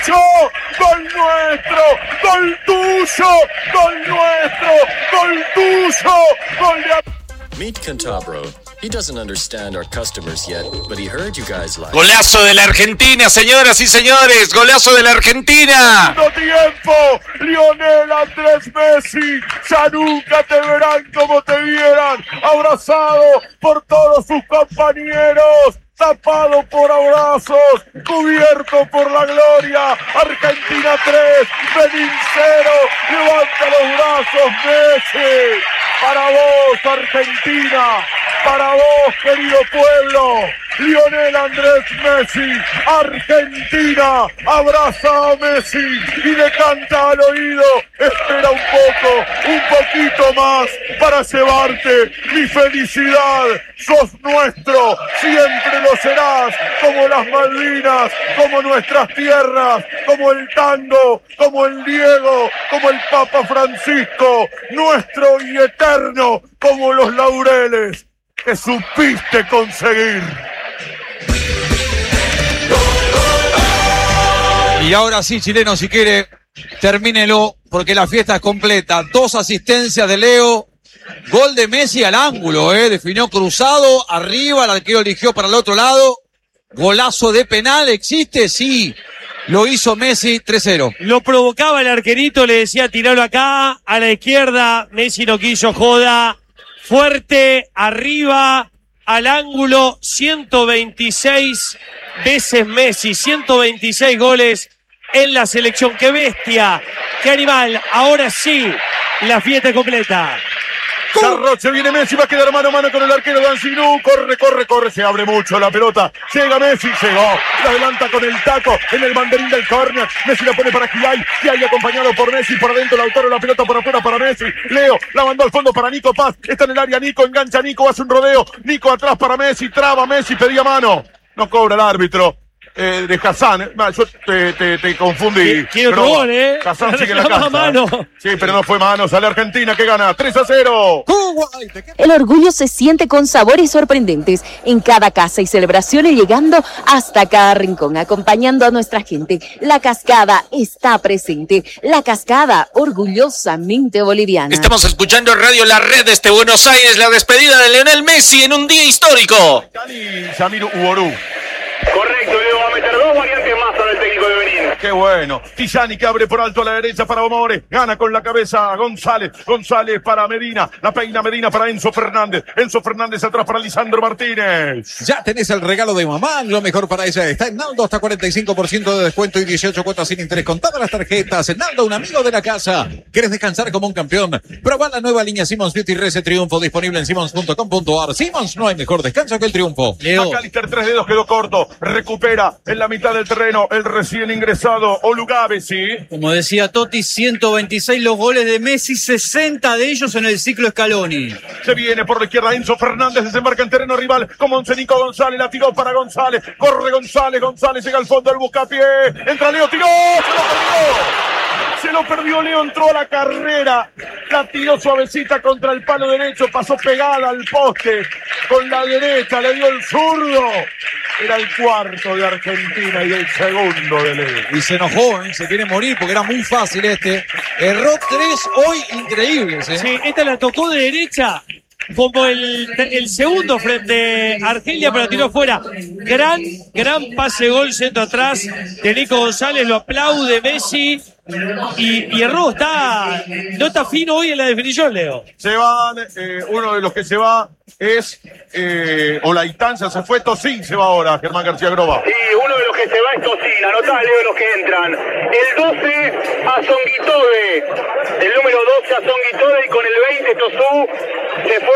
tuyo, gol nuestro, gol tuyo, gol nuestro, gol tuyo, gol de... Meet Cantabro. He doesn't understand our customers yet, but he heard you guys like. Golazo de la Argentina, señoras y señores. Golazo de la Argentina. Tiempo, Lionel Andrés Messi. Ya nunca te verán como te vieran. Abrazado por todos sus compañeros. Tapado por abrazos, cubierto por la gloria. Argentina 3, Benín 0. Levanta los brazos, Messi. Para vos, Argentina. Para vos, querido pueblo. Lionel Andrés Messi. Argentina abraza a Messi y le canta al oído. Espera un poquito más para llevarte mi felicidad. Sos nuestro, siempre lo serás, como las Malvinas, como nuestras tierras, como el tango, como el Diego, como el Papa Francisco, nuestro y eterno, como los laureles que supiste conseguir. Y ahora sí, chileno, si quiere, termínelo, porque la fiesta es completa. 2 asistencias de Leo, gol de Messi al ángulo, definió cruzado, arriba, el arquero eligió para el otro lado. Golazo de penal, ¿existe? Sí, lo hizo Messi, 3-0. Lo provocaba el arquerito, le decía tiralo acá, a la izquierda, Messi no quiso joda, fuerte, arriba, al ángulo, 126 veces Messi, 126 goles en la selección. ¡Qué bestia! ¡Qué animal! Ahora sí, la fiesta completa. Sarroche, viene Messi, va a quedar mano a mano con el arquero Danzinú. Corre, se abre mucho la pelota. Llega Messi, llegó. La adelanta con el taco en el banderín del córner. Messi la pone para Kiai acompañado por Messi. Por adentro Lautaro, la pelota por afuera para Messi. Leo la mandó al fondo para Nico Paz. Está en el área Nico, engancha Nico, hace un rodeo. Nico atrás para Messi, traba Messi, pedía mano. No cobra el árbitro. De Hassan, yo te confundí. Quiero otro gol, Hassan sigue en la casa. Mano. Sí, pero no fue mano. Sale Argentina que gana 3-0. El orgullo se siente con sabores sorprendentes en cada casa y celebraciones, llegando hasta cada rincón, acompañando a nuestra gente. La Cascada está presente. La Cascada, orgullosamente boliviana. Estamos escuchando Radio La Red desde Buenos Aires, la despedida de Lionel Messi en un día histórico. Samir Uború. Correcto, Leo va a meter 2 variantes más al técnico de Benín. Qué bueno. Tijani que abre por alto a la derecha para Omore. Gana con la cabeza González. González para Medina. La peina Medina para Enzo Fernández. Enzo Fernández atrás para Lisandro Martínez. Ya tenés el regalo de mamá. Lo mejor para ella está en Naldo. Hasta 45% de descuento y 18 cuotas sin interés con todas las tarjetas. En Naldo, un amigo de la casa. ¿Quieres descansar como un campeón? Probá la nueva línea Simmons Beauty Reset Triunfo, disponible en simmons.com.ar. Simmons, no hay mejor descanso que el triunfo. Leo. McAllister, 3 dedos, quedó corto. Recupera en la mitad del terreno el recién ingresado Olugabe, sí. Como decía Totti, 126 los goles de Messi, 60 de ellos en el ciclo Scaloni. Se viene por la izquierda Enzo Fernández, desembarca en terreno rival como Once Nico González, la tiró para González, corre González llega al fondo del buscapié, entra Leo, tiró, se lo perdió Leo, entró a la carrera, la tiró suavecita contra el palo derecho, pasó pegada al poste, con la derecha le dio el zurdo. Era el cuarto de Argentina y el segundo de Leo. Y se enojó, se quiere morir porque era muy fácil este. Erró 3 hoy increíbles. Sí, esta la tocó de derecha como el segundo frente a Argelia, pero la tiró fuera. Gran pase gol, centro atrás de Nico González, lo aplaude Messi. Y erró, no está fino hoy en la definición, Leo. Se van, uno de los que se va es Olaitán, se fue Tosín, se va ahora, Germán García Groba. Sí, uno de los que se va es Tosín, anotá, Leo, los que entran. El 12 a Songuitode, el número 12 a Songuitode y con el 20 Tosú se fue